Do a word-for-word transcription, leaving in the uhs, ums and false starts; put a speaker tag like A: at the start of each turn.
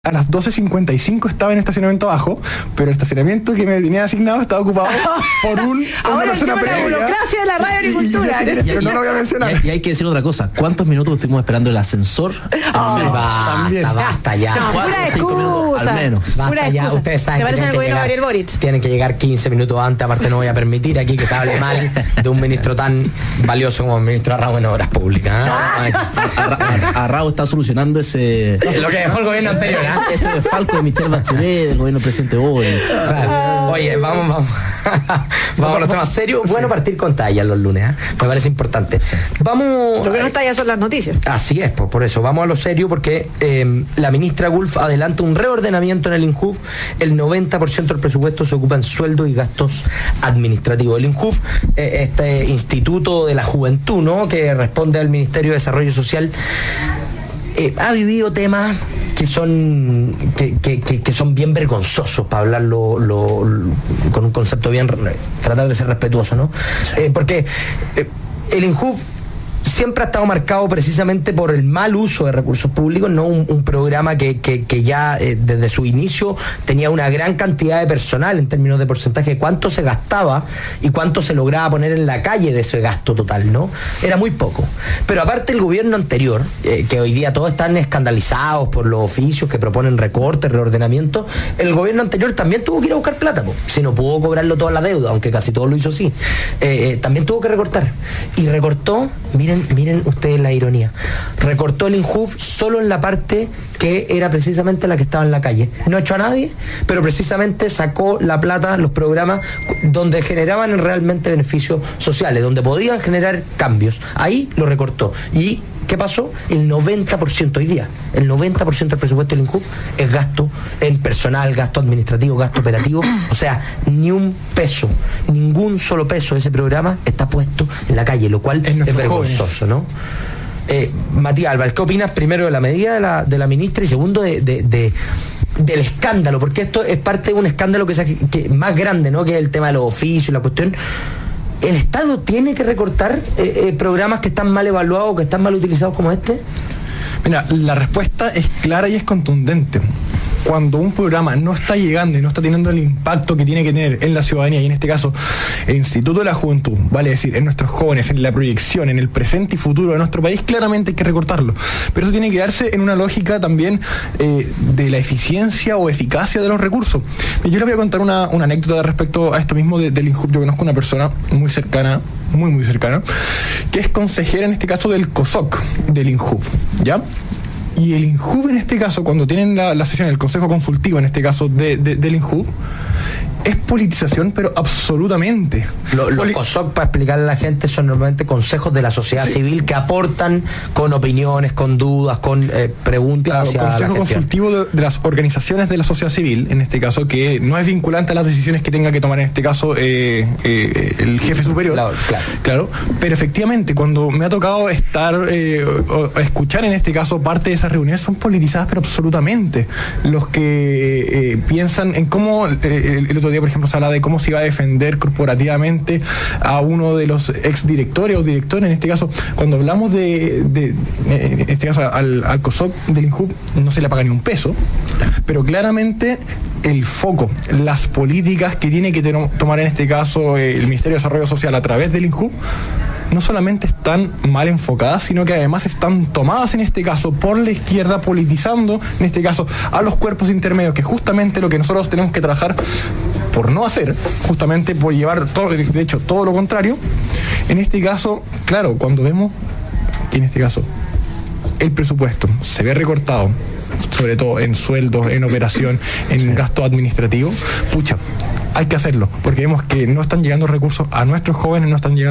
A: A las doce cincuenta y cinco estaba en estacionamiento abajo, pero el estacionamiento que me tenía asignado estaba ocupado por un por
B: Ahora
A: una persona previa.
B: La burocracia de la radio agricultura.
A: Y, y, y, y, pero no lo voy a mencionar.
C: Y, y hay que decir otra cosa. ¿Cuántos minutos estuvimos esperando el ascensor?
B: Oh,
C: el
D: basta,
A: también.
D: basta ya.
B: No,
C: Cuatro
B: pura
C: o cinco minutos,
B: excusa.
C: al menos.
D: Basta
B: Pura
D: ya.
B: excusa.
D: Ustedes saben
B: Se
D: que
B: parece al
D: tienen que,
B: gobierno de
D: llegar,
B: Gabriel Boric.
D: tienen que llegar quince minutos antes. Aparte no voy a permitir aquí que se hable mal de un ministro tan valioso como el ministro Arrau en Obras Públicas. ¿eh?
C: Arrau está solucionando ese...
D: Lo que dejó el gobierno anterior, ¿eh?
C: Ese desfalco de Michelle Bachelet, del gobierno del presidente Boric.
D: Claro. Oye, vamos, vamos. Vamos a los temas serios. Bueno, partir con tallas los lunes, ¿eh? Me parece importante. Vamos.
B: Lo que no está ya son las noticias.
D: Así es, pues por eso. Vamos a lo serio porque eh, la ministra Gulf adelanta un reordenamiento en el INJUV. El noventa por ciento del presupuesto se ocupa en sueldos y gastos administrativos. El INJUV, eh, este Instituto de la Juventud, ¿no?, que responde al Ministerio de Desarrollo Social, eh, ha vivido temas que son que, que, que, que son bien vergonzosos, para hablarlo lo, lo, con un concepto bien, tratar de ser respetuoso, ¿no? Eh, porque eh, el INJUV siempre ha estado marcado precisamente por el mal uso de recursos públicos, ¿no? Un, un programa que, que, que ya eh, desde su inicio tenía una gran cantidad de personal en términos de porcentaje, cuánto se gastaba y cuánto se lograba poner en la calle de ese gasto total, ¿no? Era muy poco. Pero aparte el gobierno anterior, eh, que hoy día todos están escandalizados por los oficios que proponen recortes, reordenamientos, el gobierno anterior también tuvo que ir a buscar plata, po. Si no pudo cobrarlo toda la deuda, aunque casi todo lo hizo así, eh, eh, también tuvo que recortar. Y recortó, miren, miren ustedes la ironía, recortó el INJUV solo en la parte que era precisamente la que estaba en la calle. No echó a nadie, pero precisamente sacó la plata, los programas donde generaban realmente beneficios sociales, donde podían generar cambios. Ahí lo recortó. ¿Y qué pasó? El noventa por ciento hoy día, el noventa por ciento del presupuesto del INJUV es gasto en personal, gasto administrativo, gasto operativo. O sea, ni un peso, ningún solo peso de ese programa está puesto en la calle, lo cual es, es vergonzoso, ¿no? Eh, Matías Álvarez, ¿qué opinas primero de la medida de la, de la ministra y segundo de, de, de del escándalo? Porque esto es parte de un escándalo que, que, que más grande, ¿no?, que es el tema de los oficios y la cuestión. ¿El Estado tiene que recortar eh, eh, programas que están mal evaluados, que están mal utilizados como este?
A: Mira, la respuesta es clara y es contundente. Cuando un programa no está llegando y no está teniendo el impacto que tiene que tener en la ciudadanía, y en este caso el Instituto de la Juventud, vale decir, en nuestros jóvenes, en la proyección, en el presente y futuro de nuestro país, claramente hay que recortarlo. Pero eso tiene que darse en una lógica también eh, de la eficiencia o eficacia de los recursos. Yo les voy a contar una, una anécdota respecto a esto mismo de, del INJUV. Yo conozco una persona muy cercana, muy muy cercana, que es consejera en este caso del COSOC del INJUV, ¿ya? Y el INJUV en este caso, cuando tienen la, la sesión, el Consejo Consultivo en este caso de, de, del INJUV, es politización, pero absolutamente.
D: Lo, los Poli- COSOC, para explicarle a la gente, son normalmente consejos de la sociedad sí. civil que aportan con opiniones, con dudas, con eh, preguntas
A: claro,
D: hacia
A: Consejo
D: la
A: Consultivo de, de las organizaciones de la sociedad civil, en este caso, que no es vinculante a las decisiones que tenga que tomar en este caso eh, eh, el jefe superior. Claro, claro. claro. Pero efectivamente, cuando me ha tocado estar eh, o, o escuchar en este caso parte de esas reuniones, son politizadas, pero absolutamente. Los que eh, piensan en cómo eh, el, el otro día, por ejemplo, se habla de cómo se iba a defender corporativamente a uno de los exdirectores o directores. En este caso, cuando hablamos de, de en este caso al, al COSOC del INJUV, no se le paga ni un peso, pero claramente el foco, las políticas que tiene que ten- tomar en este caso el Ministerio de Desarrollo Social a través del INJUV, no solamente están mal enfocadas, sino que además están tomadas en este caso por la izquierda, politizando en este caso a los cuerpos intermedios, que justamente lo que nosotros tenemos que trabajar por no hacer, justamente por llevar todo, de hecho todo lo contrario. En este caso, claro, cuando vemos que en este caso el presupuesto se ve recortado, sobre todo en sueldos, en operación, en gasto administrativo, pucha, hay que hacerlo, porque vemos que no están llegando recursos a nuestros jóvenes, no están llegando